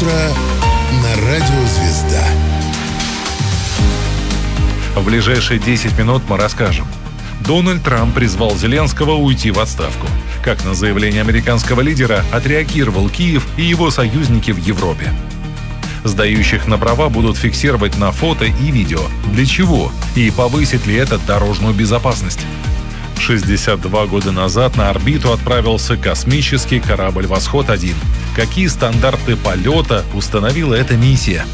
Утро на радио «Звезда». В ближайшие 10 минут мы расскажем. Дональд Трамп призвал Зеленского уйти в отставку. Как на заявление американского лидера отреагировал Киев и его союзники в Европе. Сдающих на права будут фиксировать на фото и видео. Для чего? И повысит ли это дорожную безопасность? 62 года назад на орбиту отправился космический корабль «Восход-1». Какие стандарты полета установила эта миссия?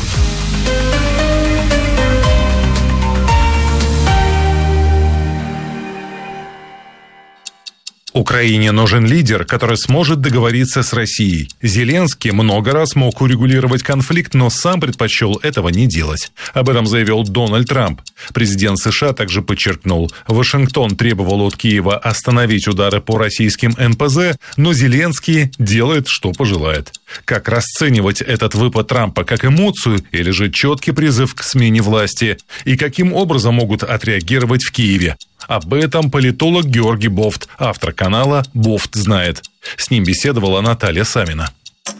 Украине нужен лидер, который сможет договориться с Россией. Зеленский много раз мог урегулировать конфликт, но сам предпочел этого не делать. Об этом заявил Дональд Трамп. Президент США также подчеркнул, Вашингтон требовал от Киева остановить удары по российским НПЗ, но Зеленский делает, что пожелает. Как расценивать этот выпад Трампа, как эмоцию или же четкий призыв к смене власти? И каким образом могут отреагировать в Киеве? Об этом политолог Георгий Бофт, автор канала «Бофт знает». С ним беседовала Наталья Самина.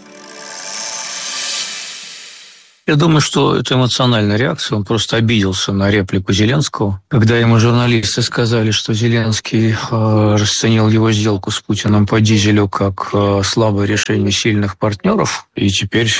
Я думаю, что это эмоциональная реакция. Он просто обиделся на реплику Зеленского. Когда ему журналисты сказали, что Зеленский расценил его сделку с Путиным по дизелю как слабое решение сильных партнеров. И теперь,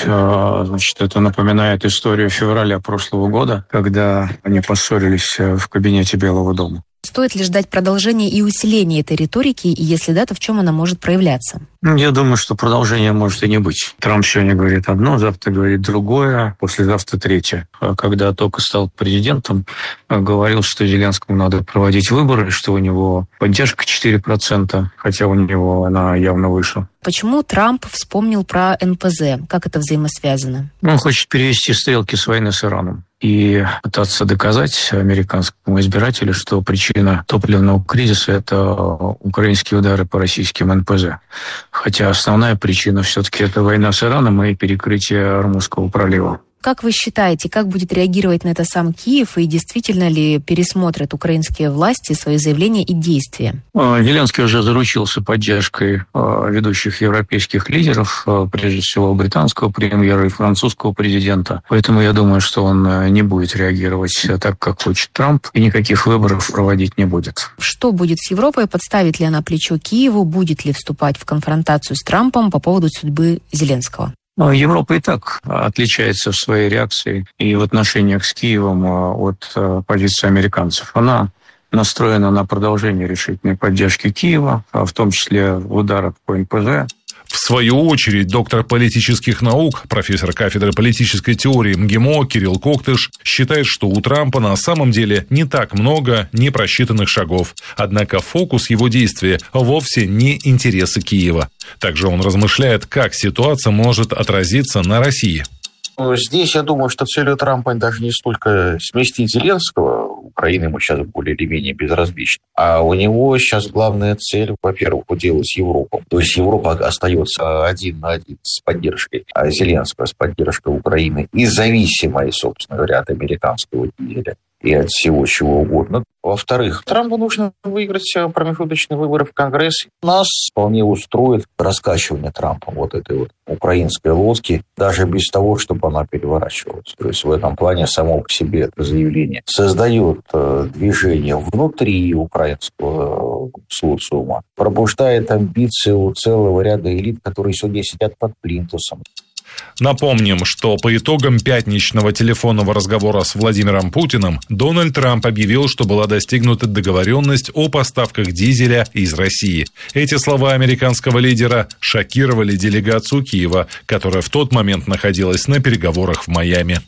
это напоминает историю февраля прошлого года, когда они поссорились в кабинете Белого дома. Стоит ли ждать продолжения и усиления этой риторики, и если да, то в чем она может проявляться? Я думаю, что продолжения может и не быть. Трамп сегодня говорит одно, завтра говорит другое, послезавтра третье. Когда только стал президентом, говорил, что Зеленскому надо проводить выборы, что у него поддержка 4%, хотя у него она явно выше. Почему Трамп вспомнил про НПЗ? Как это взаимосвязано? Он хочет перевести стрелки с войны с Ираном и пытаться доказать американскому избирателю, что причина топливного кризиса – это украинские удары по российским НПЗ. Хотя основная причина все-таки это война с Ираном и перекрытие Ормузского пролива. Как вы считаете, как будет реагировать на это сам Киев, и действительно ли пересмотрят украинские власти свои заявления и действия? Зеленский уже заручился поддержкой ведущих европейских лидеров, прежде всего британского премьера и французского президента. Поэтому я думаю, что он не будет реагировать так, как хочет Трамп, и никаких выборов проводить не будет. Что будет с Европой? Подставит ли она плечо Киеву? Будет ли вступать в конфронтацию с Трампом по поводу судьбы Зеленского? Европа и так отличается в своей реакции и в отношениях с Киевом от позиции американцев. Она настроена на продолжение решительной поддержки Киева, в том числе в ударах по НПЗ. В свою очередь, доктор политических наук, профессор кафедры политической теории МГИМО Кирилл Коктыш считает, что у Трампа на самом деле не так много непросчитанных шагов. Однако фокус его действия вовсе не интересы Киева. Также он размышляет, как ситуация может отразиться на России. Здесь, я думаю, что целью Трампа даже не столько сместить Зеленского, Украина ему сейчас более или менее безразлична, а у него сейчас главная цель, во-первых, уделать с Европой. То есть Европа остается один на один с поддержкой Зеленского, с поддержкой Украины и зависимой, собственно говоря, от американского дизеля и от всего чего угодно. Во-вторых, Трампу нужно выиграть промежуточные выборы в Конгресс. Нас вполне устроит раскачивание Трампа вот этой вот украинской лодки, даже без того, чтобы она переворачивалась. То есть в этом плане само по себе это заявление создает движение внутри украинского социума, пробуждает амбиции у целого ряда элит, которые сегодня сидят под плинтусом. Напомним, что по итогам пятничного телефонного разговора с Владимиром Путиным Дональд Трамп объявил, что была достигнута договоренность о поставках дизеля из России. Эти слова американского лидера шокировали делегацию Киева, которая в тот момент находилась на переговорах в Майами.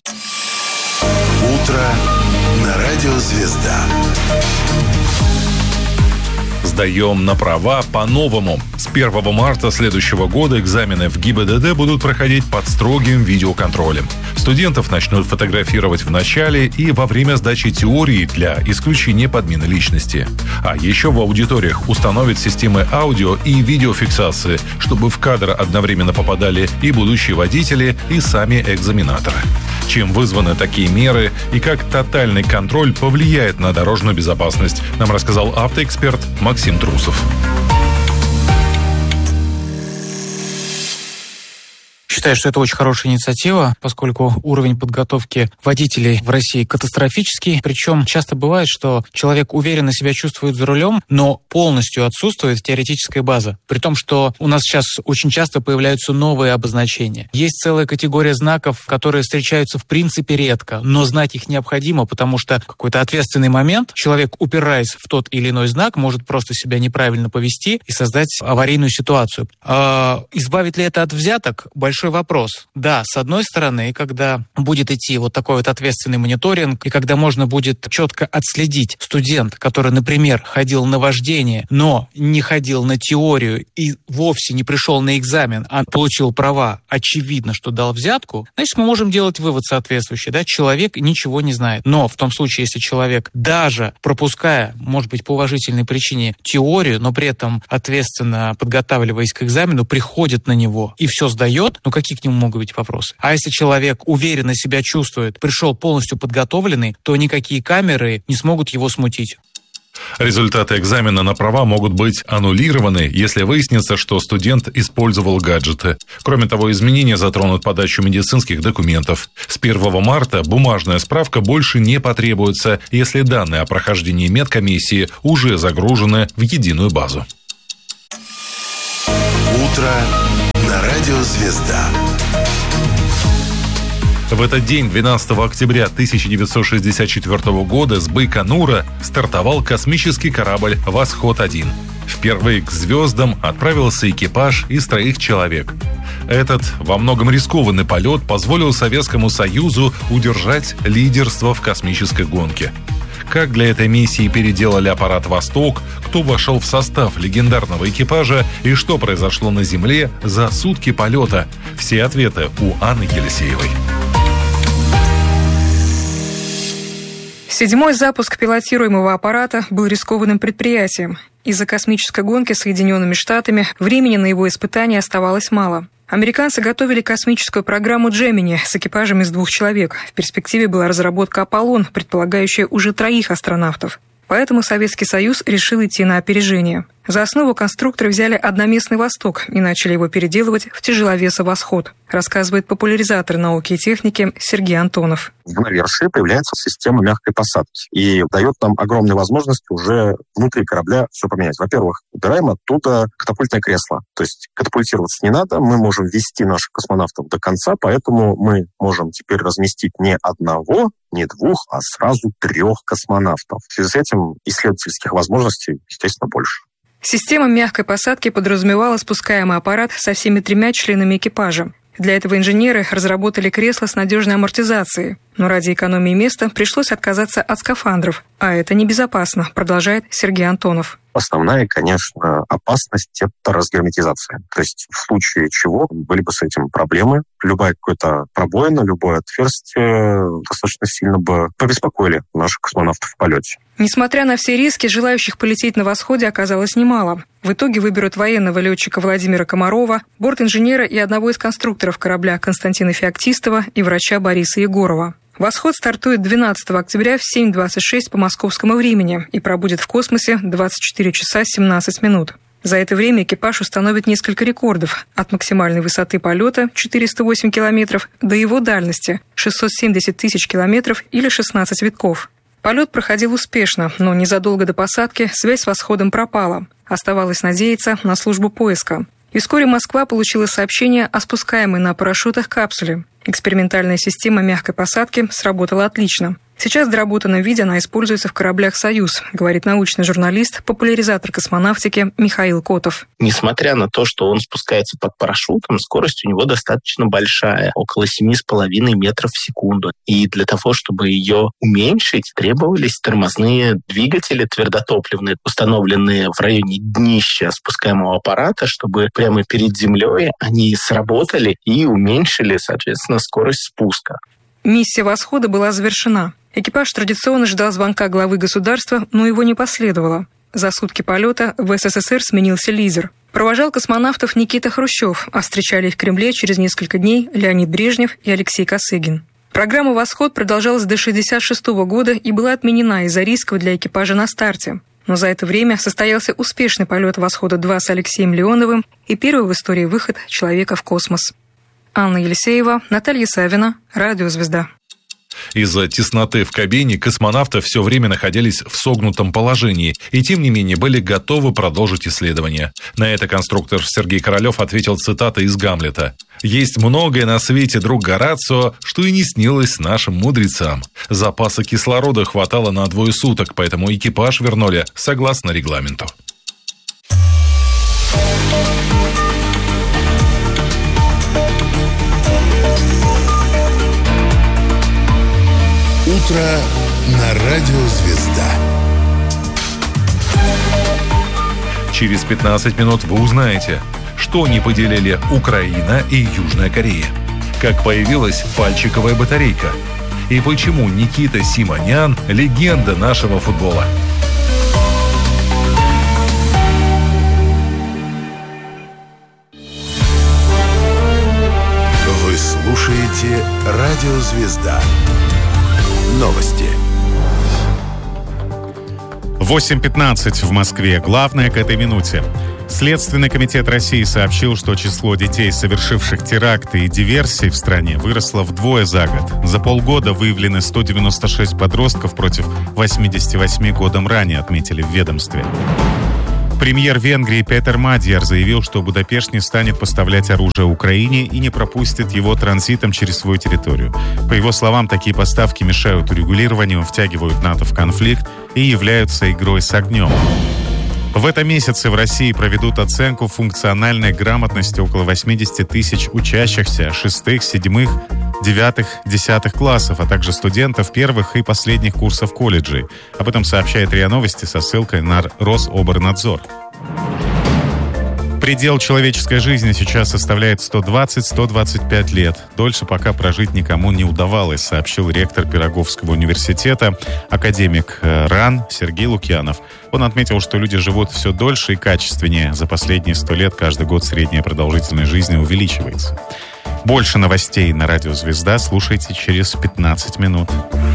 Утро на радио «Звезда». Сдаем на права по-новому. С 1 марта следующего года экзамены в ГИБДД будут проходить под строгим видеоконтролем. Студентов начнут фотографировать в начале и во время сдачи теории для исключения подмены личности. А еще в аудиториях установят системы аудио и видеофиксации, чтобы в кадр одновременно попадали и будущие водители, и сами экзаменаторы. Чем вызваны такие меры и как тотальный контроль повлияет на дорожную безопасность, нам рассказал автоэксперт Максим Трусов. считаю, что это очень хорошая инициатива, поскольку уровень подготовки водителей в России катастрофический. Причем часто бывает, что человек уверенно себя чувствует за рулем, но полностью отсутствует теоретическая база. При том, что у нас сейчас очень часто появляются новые обозначения. Есть целая категория знаков, которые встречаются в принципе редко, но знать их необходимо, потому что в какой-то ответственный момент человек, упираясь в тот или иной знак, может просто себя неправильно повести и создать аварийную ситуацию. Избавит ли это от взяток? Большой вопрос. Да, с одной стороны, когда будет идти вот такой вот ответственный мониторинг, и когда можно будет четко отследить студент, который, например, ходил на вождение, но не ходил на теорию и вовсе не пришел на экзамен, а получил права, очевидно, что дал взятку, значит, мы можем делать вывод соответствующий. Да? Человек ничего не знает. Но в том случае, если человек, даже пропуская, может быть, по уважительной причине, теорию, но при этом ответственно подготавливаясь к экзамену, приходит на него и все сдает, ну какие к нему могут быть вопросы? А если человек уверенно себя чувствует, пришел полностью подготовленный, то никакие камеры не смогут его смутить. Результаты экзамена на права могут быть аннулированы, если выяснится, что студент использовал гаджеты. Кроме того, изменения затронут подачу медицинских документов. С 1 марта бумажная справка больше не потребуется, если данные о прохождении медкомиссии уже загружены в единую базу. Утро на радио «Звезда». В этот день, 12 октября 1964 года, с Байконура стартовал космический корабль «Восход-1». Впервые к звездам отправился экипаж из 3 человек. Этот во многом рискованный полет позволил Советскому Союзу удержать лидерство в космической гонке. Как для этой миссии переделали аппарат «Восток», кто вошел в состав легендарного экипажа и что произошло на Земле за сутки полета. Все ответы у Анны Елисеевой. 7-й запуск пилотируемого аппарата был рискованным предприятием. Из-за космической гонки с Соединенными Штатами времени на его испытания оставалось мало. Американцы готовили космическую программу «Джемини» с экипажем из 2 человек. В перспективе была разработка «Аполлон», предполагающая уже 3 астронавтов. Поэтому Советский Союз решил идти на опережение. За основу конструкторы взяли одноместный «Восток» и начали его переделывать в тяжеловеса «Восход», рассказывает популяризатор науки и техники Сергей Антонов. В верши появляется система мягкой посадки и дает нам огромные возможности уже внутри корабля все поменять. Во-первых, убираем оттуда катапультное кресло. То есть катапультироваться не надо, мы можем вести наших космонавтов до конца, поэтому мы можем теперь разместить не 1, не 2, а сразу 3 космонавтов. В связи с этим исследовательских возможностей, естественно, больше. Система мягкой посадки подразумевала спускаемый аппарат со всеми 3 членами экипажа. Для этого инженеры разработали кресло с надежной амортизацией. Но ради экономии места пришлось отказаться от скафандров. А это небезопасно, продолжает Сергей Антонов. Основная, конечно, опасность – это разгерметизация. То есть в случае чего были бы с этим проблемы. Любая какая-то пробоина, любое отверстие достаточно сильно бы побеспокоили наших космонавтов в полете. Несмотря на все риски, желающих полететь на «Восходе» оказалось немало. В итоге выберут военного летчика Владимира Комарова, бортинженера и одного из конструкторов корабля Константина Феоктистова и врача Бориса Егорова. «Восход» стартует 12 октября в 7:26 по московскому времени и пробудет в космосе 24 часа 17 минут. За это время экипаж установит несколько рекордов от максимальной высоты полета 408 километров до его дальности 670 тысяч километров или 16 витков. Полет проходил успешно, но незадолго до посадки связь с «Восходом» пропала. Оставалось надеяться на службу поиска. И вскоре Москва получила сообщение о спускаемой на парашютах капсуле. Экспериментальная система мягкой посадки сработала отлично. Сейчас в доработанном виде она используется в кораблях «Союз», говорит научный журналист, популяризатор космонавтики Михаил Котов. Несмотря на то, что он спускается под парашютом, скорость у него достаточно большая, около 7,5 метров в секунду. И для того, чтобы ее уменьшить, требовались тормозные двигатели твердотопливные, установленные в районе днища спускаемого аппарата, чтобы прямо перед землей они сработали и уменьшили, соответственно, скорость спуска. Миссия «Восхода» была завершена. Экипаж традиционно ждал звонка главы государства, но его не последовало. За сутки полета в СССР сменился лидер. Провожал космонавтов Никита Хрущев, а встречали их в Кремле через несколько дней Леонид Брежнев и Алексей Косыгин. Программа «Восход» продолжалась до 1966 года и была отменена из-за рисков для экипажа на старте. Но за это время состоялся успешный полет «Восхода-2» с Алексеем Леоновым и первый в истории выход человека в космос. Анна Елисеева, Наталья Савина, Радио «Звезда». Из-за тесноты в кабине космонавты все время находились в согнутом положении и, тем не менее, были готовы продолжить исследования. На это конструктор Сергей Королев ответил цитатой из «Гамлета». «Есть многое на свете, друг Горацио, что и не снилось нашим мудрецам. Запаса кислорода хватало на 2 суток, поэтому экипаж вернули согласно регламенту». Утро на Радио Звезда. Через 15 минут вы узнаете, что не поделили Украина и Южная Корея, как появилась пальчиковая батарейка и почему Никита Симонян – легенда нашего футбола. Вы слушаете Радио Звезда. Новости. 8:15 в Москве. Главное к этой минуте. Следственный комитет России сообщил, что число детей, совершивших теракты и диверсии в стране, выросло вдвое за год. За полгода выявлены 196 подростков против 88 годом ранее, отметили в ведомстве. Премьер Венгрии Петер Мадьяр заявил, что Будапешт не станет поставлять оружие Украине и не пропустит его транзитом через свою территорию. По его словам, такие поставки мешают урегулированию, втягивают НАТО в конфликт и являются игрой с огнем. В этом месяце в России проведут оценку функциональной грамотности около 80 тысяч учащихся 6, 7, 9, 10 классов, а также студентов первых и последних курсов колледжей. Об этом сообщает РИА Новости со ссылкой на Рособорнадзор. Предел человеческой жизни сейчас составляет 120-125 лет. Дольше пока прожить никому не удавалось, сообщил ректор Пироговского университета, академик РАН Сергей Лукьянов. Он отметил, что люди живут все дольше и качественнее. За последние 100 лет каждый год средняя продолжительность жизни увеличивается. Больше новостей на Радио Звезда слушайте через 15 минут.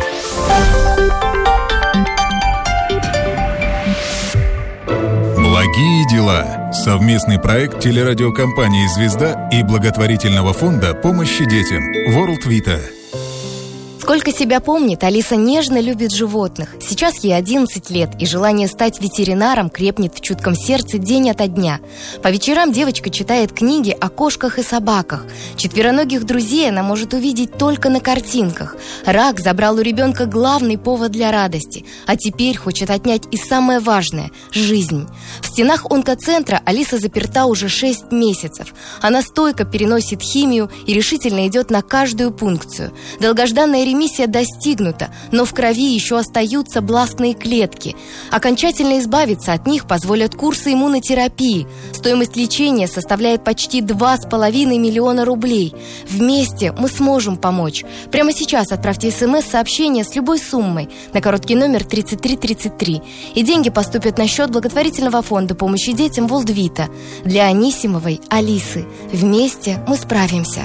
Благие дела. Совместный проект телерадиокомпании «Звезда» и благотворительного фонда помощи детям World Vita. Сколько себя помнит, Алиса нежно любит животных. Сейчас ей 11 лет, и желание стать ветеринаром крепнет в чутком сердце день ото дня. По вечерам девочка читает книги о кошках и собаках. Четвероногих друзей она может увидеть только на картинках. Рак забрал у ребенка главный повод для радости, а теперь хочет отнять и самое важное – жизнь. В стенах онкоцентра Алиса заперта уже 6 месяцев. Она стойко переносит химию и решительно идет на каждую пункцию. Долгожданная ремиссия достигнута, но в крови еще остаются бластные клетки. Окончательно избавиться от них позволят курсы иммунотерапии. Стоимость лечения составляет почти 2,5 миллиона рублей. Вместе мы сможем помочь. Прямо сейчас отправьте СМС-сообщение с любой суммой на короткий номер 3333. И деньги поступят на счет благотворительного фонда помощи детям World Vita для Анисимовой Алисы. Вместе мы справимся.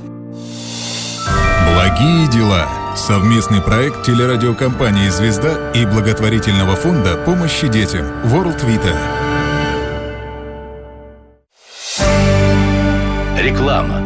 Благие дела. Совместный проект телерадиокомпании «Звезда» и благотворительного фонда помощи детям World Vita. Реклама.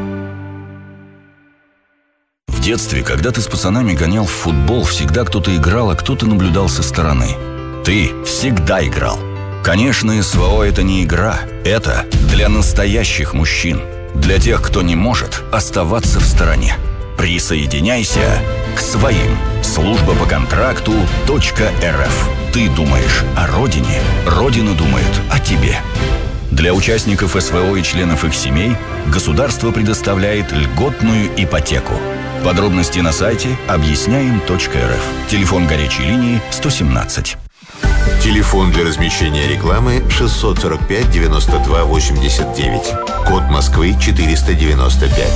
В детстве, когда ты с пацанами гонял в футбол, всегда кто-то играл, а кто-то наблюдал со стороны. Ты всегда играл. Конечно, СВО – это не игра. Это для настоящих мужчин. Для тех, кто не может оставаться в стороне. Присоединяйся к своим. Служба по контракту .рф. Ты думаешь о родине, Родина думает о тебе. Для участников СВО и членов их семей государство предоставляет льготную ипотеку. Подробности на сайте объясняем.рф. Телефон горячей линии 117. Телефон для размещения рекламы 645 92 89. Код Москвы 495.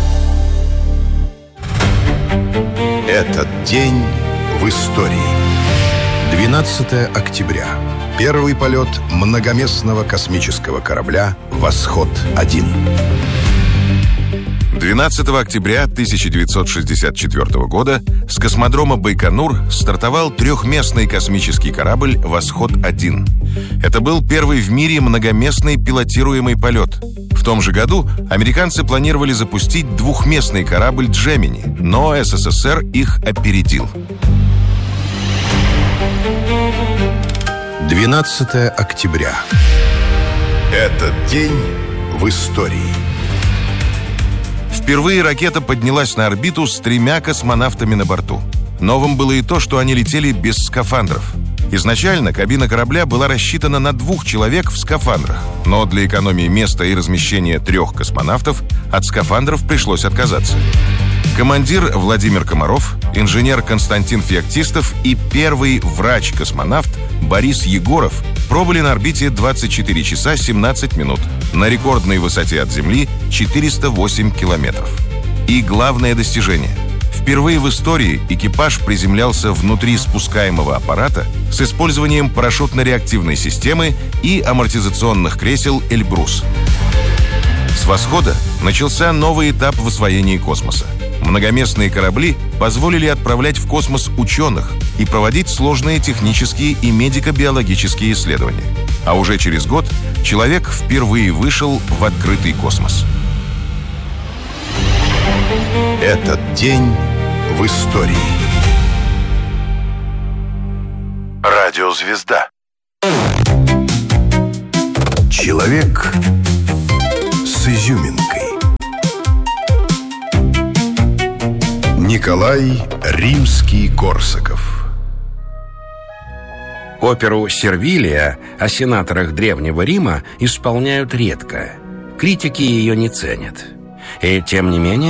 Этот день в истории. 12 октября. Первый полет многоместного космического корабля «Восход-1». 12 октября 1964 года с космодрома Байконур стартовал трехместный космический корабль «Восход-1». Это был первый в мире многоместный пилотируемый полет. В том же году американцы планировали запустить двухместный корабль «Джемини», но СССР их опередил. 12 октября. Этот день в истории. Впервые ракета поднялась на орбиту с 3 космонавтами на борту. Новым было и то, что они летели без скафандров. Изначально кабина корабля была рассчитана на 2 человек в скафандрах, но для экономии места и размещения 3 космонавтов от скафандров пришлось отказаться. Командир Владимир Комаров, инженер Константин Феоктистов и первый врач-космонавт Борис Егоров пробыли на орбите 24 часа 17 минут на рекордной высоте от Земли 408 километров. И главное достижение – впервые в истории экипаж приземлялся внутри спускаемого аппарата с использованием парашютно-реактивной системы и амортизационных кресел «Эльбрус». С восхода начался новый этап в освоении космоса. Многоместные корабли позволили отправлять в космос ученых и проводить сложные технические и медико-биологические исследования. А уже через год человек впервые вышел в открытый космос. Этот день в истории. Радиозвезда. Человек с изюминкой. Николай Римский-Корсаков. Оперу «Сервилия» о сенаторах Древнего Рима исполняют редко. Критики ее не ценят. И тем не менее,